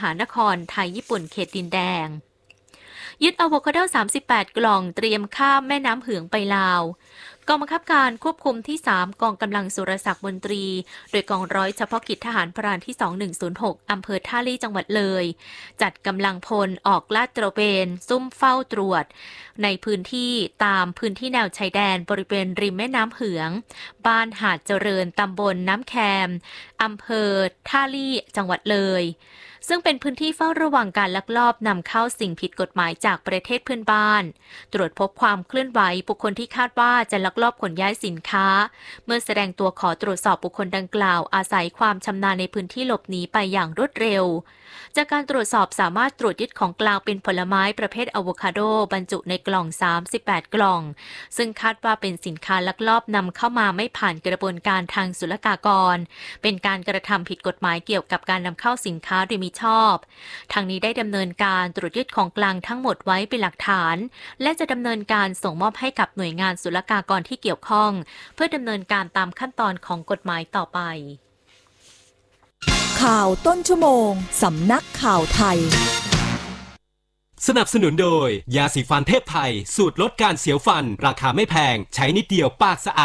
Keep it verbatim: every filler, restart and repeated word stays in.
มหานครไทยญี่ปุ่นเขตดินแดงยึดอะโวคาโดสามสิบแปดกล่องเตรียมข้ามแม่น้ำเหืองไปลาวกองบังคับการควบคุมที่สามกองกำลังสุรศักดิ์มนตรีโดยกองร้อยเฉพาะกิจทหารพรานที่สองหนึ่งศูนย์หกอำเภอท่าลี่จังหวัดเลยจัดกำลังพลออกลาดตระเวนซุ่มเฝ้าตรวจในพื้นที่ตามพื้นที่แนวชายแดนบริเวณริมแม่น้ำเหืองบ้านหาดเจริญตำบลน้ำแคมอำเภอท่าลี่จังหวัดเลยซึ่งเป็นพื้นที่เฝ้าระวังการลักลอบนำเข้าสิ่งผิดกฎหมายจากประเทศเพื่อนบ้านตรวจพบความเคลื่อนไหวบุคคลที่คาดว่าจะลักลอบขนย้ายสินค้าเมื่อแสดงตัวขอตรวจสอบบุคคลดังกล่าวอาศัยความชำนาญในพื้นที่หลบหนีไปอย่างรวดเร็วจากการตรวจสอบสามารถตรวจยึดของกลางเป็นผลไม้ประเภทอะโวคาโดบรรจุในกล่องสามสิบแปดกล่องซึ่งคาดว่าเป็นสินค้าลักลอบนำเข้ามาไม่ผ่านกระบวนการทางศุลกากรเป็นการกระทำผิดกฎหมายเกี่ยวกับการนำเข้าสินค้าโดยมิชอบทางนี้ได้ดำเนินการตรวจยึดของกลางทั้งหมดไว้เป็นหลักฐานและจะดำเนินการส่งมอบให้กับหน่วยงานศุลกากรที่เกี่ยวข้องเพื่อดำเนินการตามขั้นตอนของกฎหมายต่อไปข่าวต้นชั่วโมงสำนักข่าวไทยสนับสนุนโดยยาสีฟันเทพไทยสูตรลดการเสียวฟันราคาไม่แพงใช้นิดเดียวปากสะอาด